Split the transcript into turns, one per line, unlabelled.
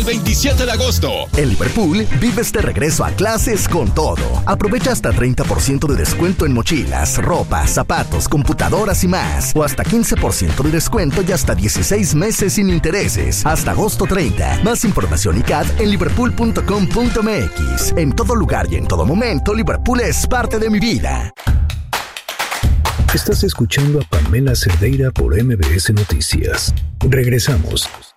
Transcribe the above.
27 de agosto.
En Liverpool, vives de regreso a clases con todo. Aprovecha hasta 30% de descuento en mochilas, ropa, zapatos, computadoras y más. O hasta 15% de descuento y hasta 16 meses sin intereses. Hasta agosto 30. Más información y CAD en liverpool.com.mx. En todo lugar y en todo momento, Liverpool es parte de mi vida.
Estás escuchando a Pamela Cerdeira por MBS Noticias. Regresamos.